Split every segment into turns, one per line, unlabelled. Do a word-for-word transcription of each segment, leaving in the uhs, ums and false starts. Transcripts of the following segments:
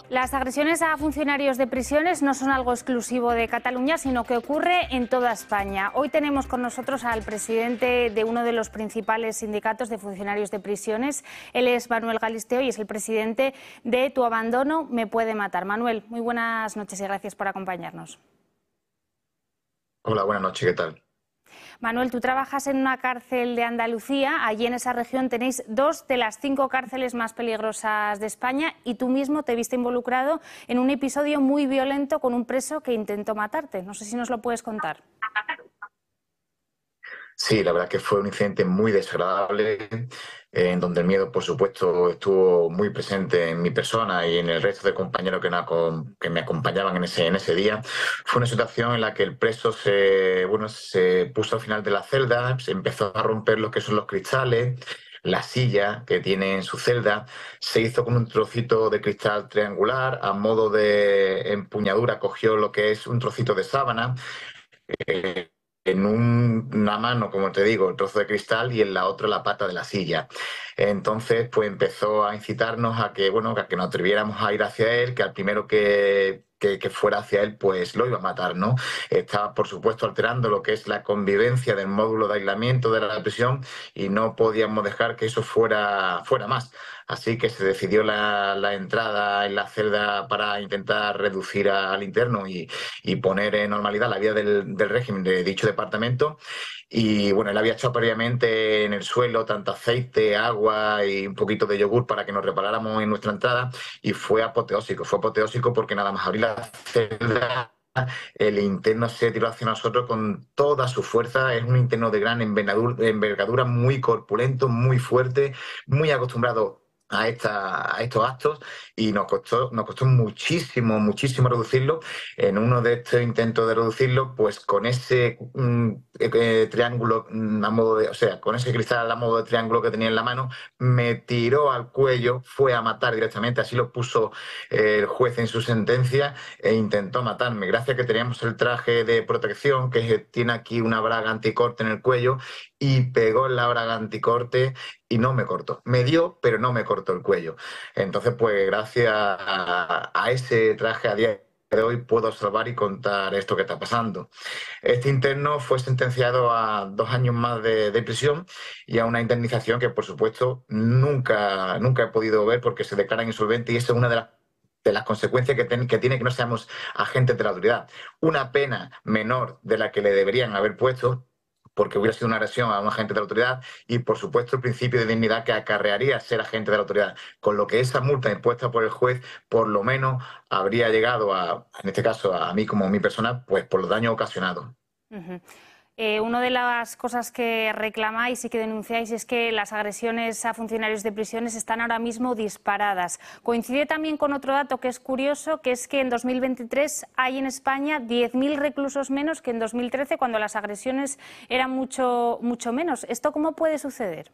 Las agresiones a funcionarios de prisiones no son algo exclusivo de Cataluña, sino que ocurre en toda España. Hoy tenemos con nosotros al presidente de uno de los principales sindicatos de funcionarios de prisiones. Él es Manuel Galisteo y es el presidente de Tu Abandono Me Puede Matar. Manuel, muy buenas noches y gracias por acompañarnos.
Hola, buenas noches, ¿qué tal?
Manuel, tú trabajas en una cárcel de Andalucía. Allí en esa región tenéis dos de las cinco cárceles más peligrosas de España y tú mismo te viste involucrado en un episodio muy violento con un preso que intentó matarte. No sé si nos lo puedes contar.
Sí, la verdad que fue un incidente muy desagradable, eh, en donde el miedo, por supuesto, estuvo muy presente en mi persona y en el resto de compañeros que, no, que me acompañaban en ese, en ese día. Fue una situación en la que el preso se, bueno, se puso al final de la celda, se empezó a romper lo que son los cristales. La silla que tiene en su celda se hizo con un trocito de cristal triangular, a modo de empuñadura cogió lo que es un trocito de sábana. Eh, en un, una mano, como te digo, el trozo de cristal y en la otra la pata de la silla. Entonces, pues empezó a incitarnos a que, bueno, a que nos atreviéramos a ir hacia él, que al primero que, que, que fuera hacia él, pues lo iba a matar, ¿no? Estaba, por supuesto, alterando lo que es la convivencia del módulo de aislamiento de la prisión y no podíamos dejar que eso fuera, fuera más. Así que se decidió la, la entrada en la celda para intentar reducir al interno y, y poner en normalidad la vida del, del régimen de dicho departamento. Y bueno, él había echado previamente en el suelo tanto aceite, agua y un poquito de yogur para que nos reparáramos en nuestra entrada y fue apoteósico. Fue apoteósico porque nada más abrir la celda, el interno se tiró hacia nosotros con toda su fuerza. Es un interno de gran envergadura, muy corpulento, muy fuerte, muy acostumbrado a, esta, a estos actos y nos costó, nos costó muchísimo, muchísimo reducirlo. En uno de estos intentos de reducirlo, pues con ese mm, eh, triángulo mm, a modo de, o sea, con ese cristal a modo de triángulo que tenía en la mano, me tiró al cuello, fue a matar directamente, así lo puso eh, el juez en su sentencia e intentó matarme. Gracias a que teníamos el traje de protección, que tiene aquí una braga anticorte en el cuello, y pegó en la braga anticorte y no me cortó. Me dio, pero no me cortó el cuello. Entonces, pues gracias a, a ese traje a día de hoy puedo salvar y contar esto que está pasando. Este interno fue sentenciado a dos años más de, de prisión y a una indemnización que, por supuesto, nunca, nunca he podido ver porque se declara insolvente y esa es una de las de las consecuencias que, ten, que tiene que no seamos agentes de la autoridad. Una pena menor de la que le deberían haber puesto, porque hubiera sido una agresión a un agente de la autoridad y, por supuesto, el principio de dignidad que acarrearía ser agente de la autoridad. Con lo que esa multa impuesta por el juez, por lo menos, habría llegado a, en este caso, a mí como mi persona, pues por los daños ocasionados.
Uh-huh. Eh, una de las cosas que reclamáis y que denunciáis es que las agresiones a funcionarios de prisiones están ahora mismo disparadas. Coincide también con otro dato que es curioso, que es que en dos mil veintitrés hay en España diez mil reclusos menos que en dos mil trece, cuando las agresiones eran mucho, mucho menos. ¿Esto cómo puede suceder?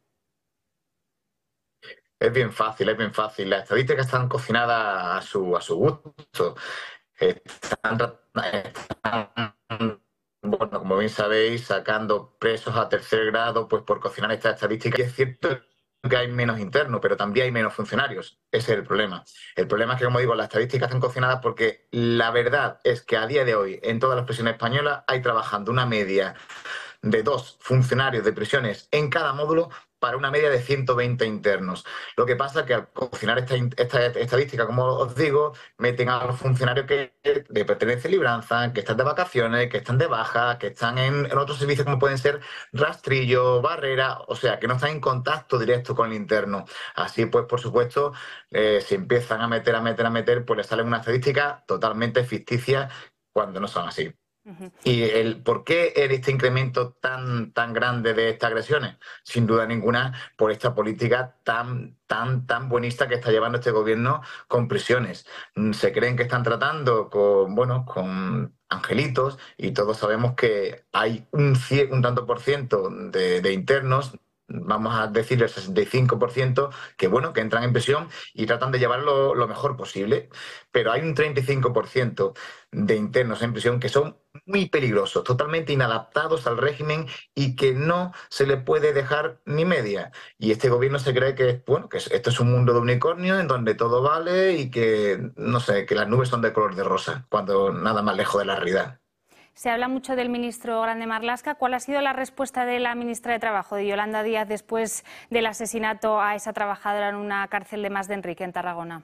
Es bien fácil, es bien fácil. Las estadísticas están cocinadas a su, a su gusto. Están, están bueno, como bien sabéis, sacando presos a tercer grado, pues por cocinar estas estadísticas. Y es cierto que hay menos internos, pero también hay menos funcionarios. Ese es el problema. El problema es que, como digo, las estadísticas están cocinadas porque la verdad es que a día de hoy, en todas las prisiones españolas, hay trabajando una media de dos funcionarios de prisiones en cada módulo para una media de ciento veinte internos. Lo que pasa es que al cocinar esta, esta estadística, como os digo, meten a los funcionarios que le pertenece libranza, que están de vacaciones, que están de baja, que están en, en otros servicios como pueden ser rastrillo, barrera, o sea, que no están en contacto directo con el interno. Así pues, por supuesto, eh, se empiezan a meter, a meter, a meter, pues les salen una estadística totalmente ficticia cuando no son así. Uh-huh. ¿Y el por qué este incremento tan, tan grande de estas agresiones? Sin duda ninguna, por esta política tan, tan, tan buenista que está llevando este gobierno con prisiones. Se creen que están tratando con, bueno, con angelitos y todos sabemos que hay un, un tanto por ciento de, de internos vamos a decir el sesenta y cinco por ciento, que bueno, que entran en prisión y tratan de llevarlo lo mejor posible. Pero hay un treinta y cinco por ciento de internos en prisión que son muy peligrosos, totalmente inadaptados al régimen y que no se le puede dejar ni media. Y este gobierno se cree que, bueno, que esto es un mundo de unicornio en donde todo vale y que, no sé, que las nubes son de color de rosa, cuando nada más lejos de la realidad.
Se habla mucho del ministro Grande Marlaska. ¿Cuál ha sido la respuesta de la ministra de Trabajo, de Yolanda Díaz, después del asesinato a esa trabajadora en una cárcel de Mas de Enrique, en Tarragona?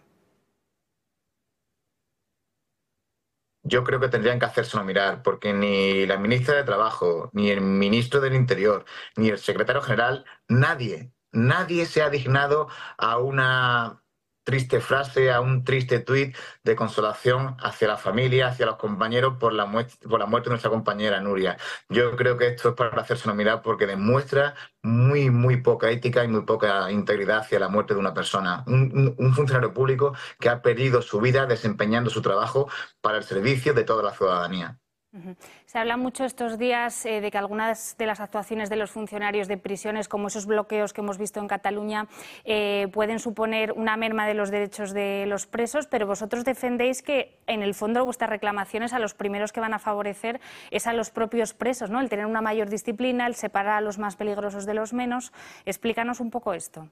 Yo creo que tendrían que hacérselo mirar, porque ni la ministra de Trabajo, ni el ministro del Interior, ni el secretario general, nadie, nadie se ha dignado a una triste frase, a un triste tuit de consolación hacia la familia, hacia los compañeros por la, muerte, por la muerte de nuestra compañera Nuria. Yo creo que esto es para hacérselo mirar porque demuestra muy, muy poca ética y muy poca integridad hacia la muerte de una persona. Un, un, un funcionario público que ha perdido su vida desempeñando su trabajo para el servicio de toda la ciudadanía.
Uh-huh. Se habla mucho estos días eh, de que algunas de las actuaciones de los funcionarios de prisiones, como esos bloqueos que hemos visto en Cataluña, eh, pueden suponer una merma de los derechos de los presos, pero vosotros defendéis que, en el fondo, vuestras reclamaciones a los primeros que van a favorecer es a los propios presos, ¿no? El tener una mayor disciplina, el separar a los más peligrosos de los menos. Explícanos un poco esto.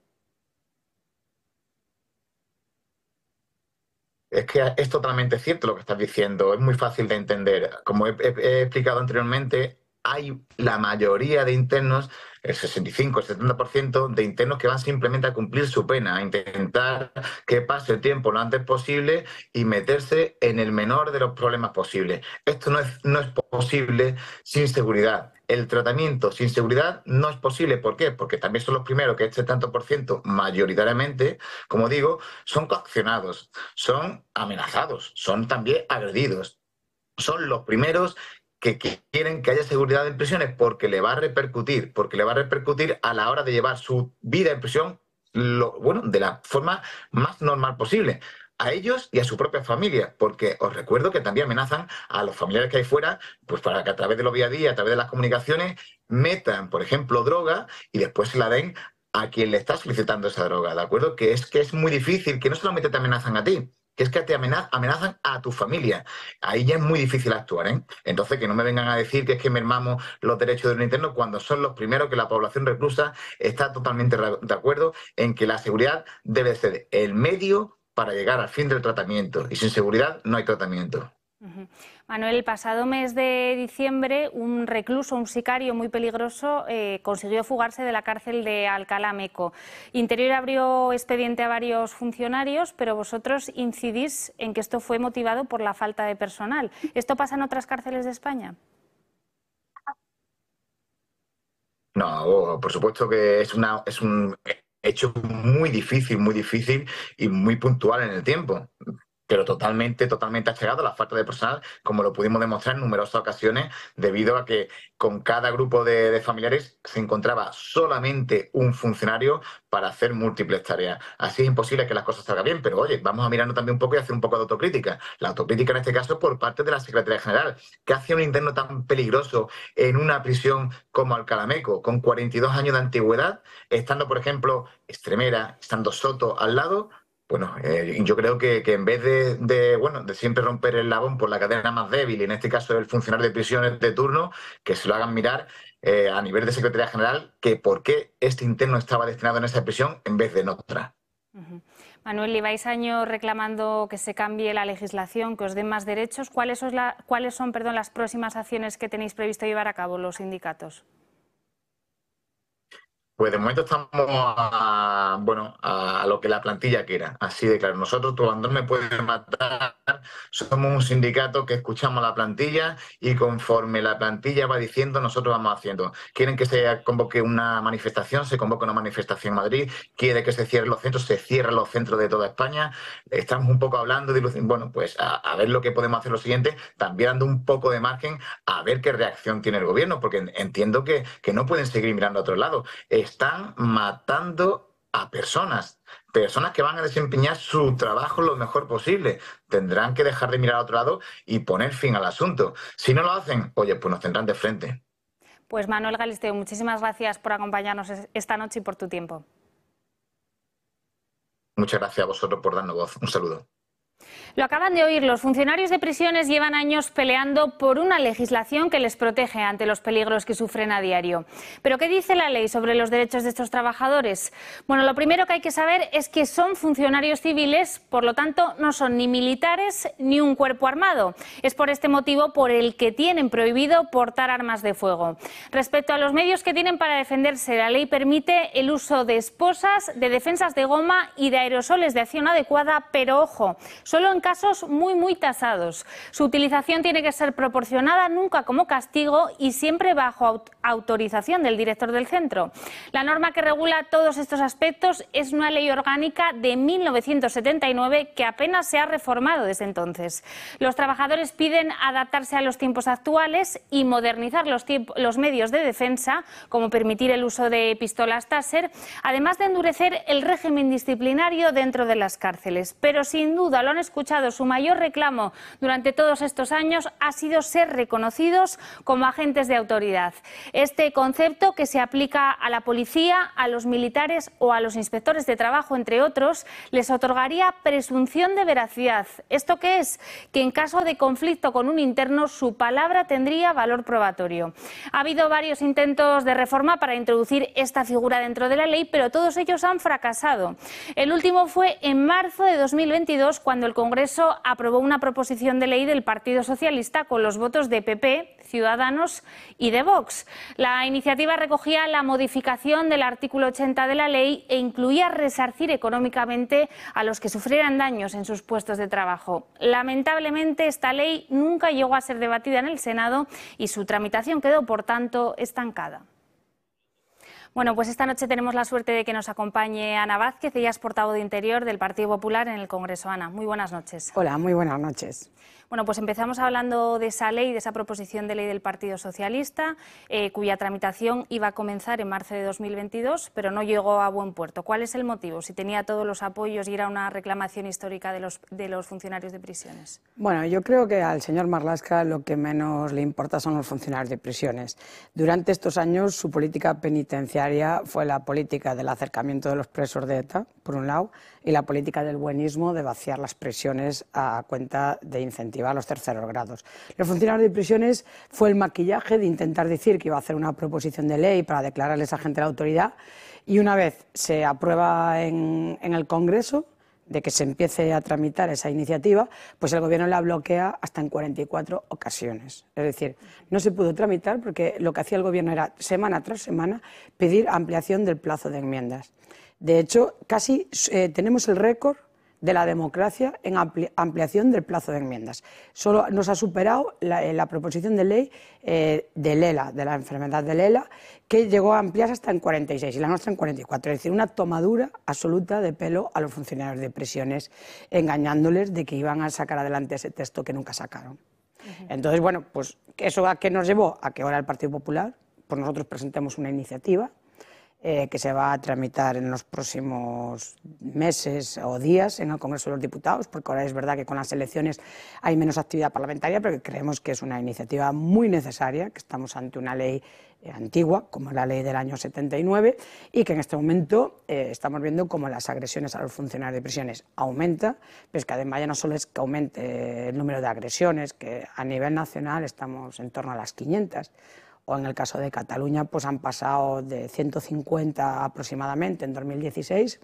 Es que es totalmente cierto lo que estás diciendo, es muy fácil de entender. Como he, he, he explicado anteriormente, hay la mayoría de internos, el sesenta y cinco, el setenta por ciento de internos que van simplemente a cumplir su pena, a intentar que pase el tiempo lo antes posible y meterse en el menor de los problemas posibles. Esto no es, no es posible sin seguridad. El tratamiento sin seguridad no es posible. ¿Por qué? Porque también son los primeros que este tanto por ciento, mayoritariamente, como digo, son coaccionados, son amenazados, son también agredidos. Son los primeros que quieren que haya seguridad en prisiones porque le va a repercutir, porque le va a repercutir a la hora de llevar su vida en prisión, lo, bueno, de la forma más normal posible, a ellos y a su propia familia, porque os recuerdo que también amenazan a los familiares que hay fuera, pues para que a través de los día a día, a través de las comunicaciones, metan, por ejemplo, droga y después se la den a quien le está solicitando esa droga, ¿de acuerdo? Que es que es muy difícil, que no solamente te amenazan a ti, que es que te amenazan a tu familia. Ahí ya es muy difícil actuar, ¿eh? Entonces, que no me vengan a decir que es que mermamos los derechos de los internos cuando son los primeros que la población reclusa está totalmente de acuerdo en que la seguridad debe ser el medio para llegar al fin del tratamiento. Y sin seguridad no hay tratamiento.
Uh-huh. Manuel, el pasado mes de diciembre un recluso, un sicario muy peligroso, eh, consiguió fugarse de la cárcel de Alcalá Meco. Interior abrió expediente a varios funcionarios, pero vosotros incidís en que esto fue motivado por la falta de personal. ¿Esto pasa en otras cárceles de España?
No, por supuesto que es, una, es un hecho muy difícil, muy difícil y muy puntual en el tiempo, pero totalmente, totalmente achegado a la falta de personal, como lo pudimos demostrar en numerosas ocasiones, debido a que con cada grupo de, de familiares se encontraba solamente un funcionario para hacer múltiples tareas. Así es imposible que las cosas salgan bien, pero oye, vamos a mirarnos también un poco y hacer un poco de autocrítica. La autocrítica en este caso por parte de la Secretaría General. ¿Qué hacía un interno tan peligroso en una prisión como Alcalá Meco, con cuarenta y dos años de antigüedad, estando, por ejemplo, Extremera, estando Soto al lado? Bueno, eh, yo creo que, que en vez de, de, bueno, de siempre romper el labón por la cadena más débil, y en este caso el funcionario de prisiones de turno, que se lo hagan mirar eh, a nivel de Secretaría General, que por qué este interno estaba destinado en esa prisión en vez de en otra.
Uh-huh. Manuel, lleváis años reclamando que se cambie la legislación, que os den más derechos. ¿Cuáles son, la, cuáles son perdón, las próximas acciones que tenéis previsto llevar a cabo los sindicatos?
Pues de momento estamos a, bueno, a lo que la plantilla quiera, así de claro. Nosotros, tu bandón me puede matar, somos un sindicato que escuchamos a la plantilla y conforme la plantilla va diciendo, nosotros vamos haciendo. Quieren que se convoque una manifestación, se convoca una manifestación en Madrid, quiere que se cierren los centros, se cierran los centros de toda España. Estamos un poco hablando de, bueno, pues a, a ver lo que podemos hacer lo siguiente, también dando un poco de margen a ver qué reacción tiene el gobierno, porque entiendo que, que no pueden seguir mirando a otro lado. Están matando a personas, personas que van a desempeñar su trabajo lo mejor posible. Tendrán que dejar de mirar a otro lado y poner fin al asunto. Si no lo hacen, oye, pues nos tendrán de frente.
Pues Manuel Galisteo, muchísimas gracias por acompañarnos esta noche y por tu tiempo.
Muchas gracias a vosotros por darnos voz. Un saludo.
Lo acaban de oír, los funcionarios de prisiones llevan años peleando por una legislación que les protege ante los peligros que sufren a diario. ¿Pero qué dice la ley sobre los derechos de estos trabajadores? Bueno, lo primero que hay que saber es que son funcionarios civiles, por lo tanto no son ni militares ni un cuerpo armado. Es por este motivo por el que tienen prohibido portar armas de fuego. Respecto a los medios que tienen para defenderse, la ley permite el uso de esposas, de defensas de goma y de aerosoles de acción adecuada, pero ojo, solo en casos muy, muy tasados. Su utilización tiene que ser proporcionada, nunca como castigo y siempre bajo aut autorización del director del centro. La norma que regula todos estos aspectos es una ley orgánica de mil novecientos setenta y nueve que apenas se ha reformado desde entonces. Los trabajadores piden adaptarse a los tiempos actuales y modernizar los, los medios de defensa, como permitir el uso de pistolas Taser, además de endurecer el régimen disciplinario dentro de las cárceles. Pero sin duda lo han escuchado, su mayor reclamo durante todos estos años ha sido ser reconocidos como agentes de autoridad. Este concepto, que se aplica a la policía, a los militares o a los inspectores de trabajo, entre otros, les otorgaría presunción de veracidad. ¿Esto qué es? Que en caso de conflicto con un interno, su palabra tendría valor probatorio. Ha habido varios intentos de reforma para introducir esta figura dentro de la ley, pero todos ellos han fracasado. El último fue en marzo de dos mil veintidós, cuando el Congreso aprobó una proposición de ley del Partido Socialista con los votos de P P, Ciudadanos y de Vox. La iniciativa recogía la modificación del artículo ochenta de la ley e incluía resarcir económicamente a los que sufrieran daños en sus puestos de trabajo. Lamentablemente, esta ley nunca llegó a ser debatida en el Senado y su tramitación quedó, por tanto, estancada. Bueno, pues esta noche tenemos la suerte de que nos acompañe Ana Vázquez, ella es portavoz de Interior del Partido Popular en el Congreso. Ana, muy buenas noches.
Hola, muy buenas noches.
Bueno, pues empezamos hablando de esa ley, de esa proposición de ley del Partido Socialista, eh, cuya tramitación iba a comenzar en marzo de dos mil veintidós, pero no llegó a buen puerto. ¿Cuál es el motivo? Si tenía todos los apoyos y era una reclamación histórica de los, de los funcionarios de prisiones.
Bueno, yo creo que al señor Marlaska lo que menos le importa son los funcionarios de prisiones. Durante estos años su política penitenciaria fue la política del acercamiento de los presos de ETA, por un lado, y la política del buenismo de vaciar las prisiones a cuenta de incentivar los terceros grados. Los funcionarios de prisiones fue el maquillaje de intentar decir que iba a hacer una proposición de ley para declararles agente de la autoridad, y una vez se aprueba en, en el Congreso de que se empiece a tramitar esa iniciativa, pues el Gobierno la bloquea hasta en cuarenta y cuatro ocasiones. Es decir, no se pudo tramitar porque lo que hacía el Gobierno era, semana tras semana, pedir ampliación del plazo de enmiendas. De hecho, casi eh, tenemos el récord de la democracia en ampli ampliación del plazo de enmiendas. Solo nos ha superado la, la proposición de ley eh, del ELA, de la enfermedad del ELA, que llegó a ampliarse hasta en cuarenta y seis y la nuestra en cuarenta y cuatro. Es decir, una tomadura absoluta de pelo a los funcionarios de prisiones, engañándoles de que iban a sacar adelante ese texto que nunca sacaron. Uh-huh. Entonces, bueno, pues ¿eso a qué nos llevó? A que ahora el Partido Popular, pues nosotros presentemos una iniciativa Eh, que se va a tramitar en los próximos meses o días en el Congreso de los Diputados, porque ahora es verdad que con las elecciones hay menos actividad parlamentaria, pero que creemos que es una iniciativa muy necesaria, que estamos ante una ley eh, antigua, como la ley del año setenta y nueve, y que en este momento eh, estamos viendo como las agresiones a los funcionarios de prisiones aumenta, pero es que además ya no solo es que aumente el número de agresiones, que a nivel nacional estamos en torno a las quinientas, o en el caso de Cataluña pues han pasado de ciento cincuenta aproximadamente en dos mil dieciséis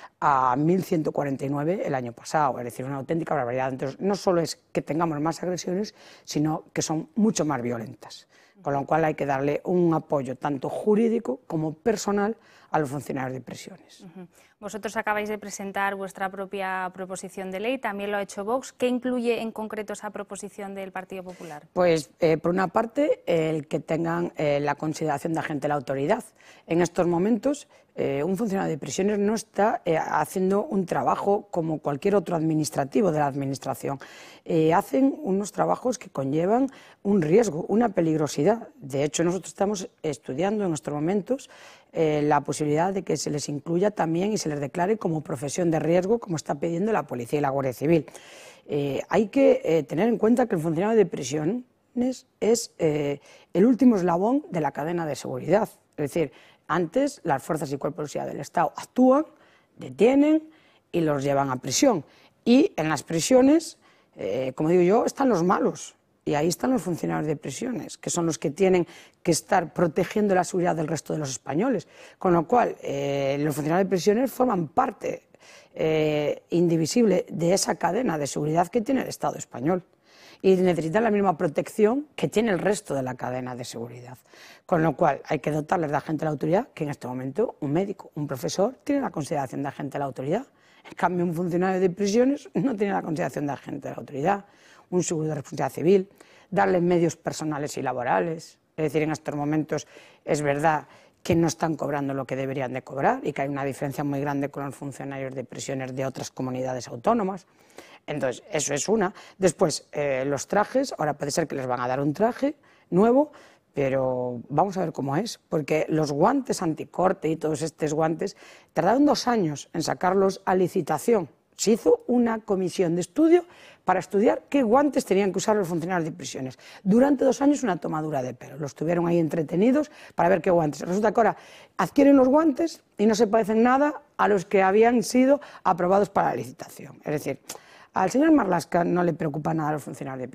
a mil ciento cuarenta y nueve el año pasado, es decir, una auténtica barbaridad. Entonces, no solo es que tengamos más agresiones, sino que son mucho más violentas, con lo cual hay que darle un apoyo tanto jurídico como personal a los funcionarios de prisiones.
Uh-huh. Vosotros acabáis de presentar vuestra propia proposición de ley, también lo ha hecho Vox. ¿Qué incluye en concreto esa proposición del Partido Popular?
Pues, eh, por una parte, eh, el que tengan eh, la consideración de agente de la autoridad. En estos momentos, eh, un funcionario de prisiones no está eh, haciendo un trabajo como cualquier otro administrativo de la Administración. Eh, hacen unos trabajos que conllevan un riesgo, una peligrosidad. De hecho, nosotros estamos estudiando en estos momentos eh, la posibilidad de que se les incluya también y se les declare como profesión de riesgo, como está pidiendo la Policía y la Guardia Civil. Eh, hay que eh, tener en cuenta que el funcionario de prisión es eh, el último eslabón de la cadena de seguridad. Es decir, antes las fuerzas y cuerpos de seguridad del Estado actúan, detienen y los llevan a prisión. Y en las prisiones, eh, como digo yo, están los malos. Y ahí están los funcionarios de prisiones, que son los que tienen que estar protegiendo la seguridad del resto de los españoles. Con lo cual, eh, los funcionarios de prisiones forman parte eh, indivisible de esa cadena de seguridad que tiene el Estado español. Y necesitan la misma protección que tiene el resto de la cadena de seguridad. Con lo cual, hay que dotarles de agente de la autoridad, que en este momento un médico, un profesor, tiene la consideración de agente de la autoridad. En cambio, un funcionario de prisiones no tiene la consideración de agente de la autoridad. Un seguro de responsabilidad civil, darles medios personales y laborales. Es decir, en estos momentos es verdad que no están cobrando lo que deberían de cobrar y que hay una diferencia muy grande con los funcionarios de prisiones de otras comunidades autónomas. Entonces, eso es una. Después, eh, los trajes, ahora puede ser que les van a dar un traje nuevo, pero vamos a ver cómo es, porque los guantes anticorte y todos estos guantes tardaron dos años en sacarlos a licitación. Se hizo una comisión de estudio para estudiar qué guantes tenían que usar los funcionarios de prisiones. Durante dos años una tomadura de pelo. Los tuvieron ahí entretenidos para ver qué guantes. Resulta que ahora adquieren los guantes y no se parecen nada a los que habían sido aprobados para la licitación. Es decir, al señor Marlaska no le preocupa nada a los funcionarios de prisiones.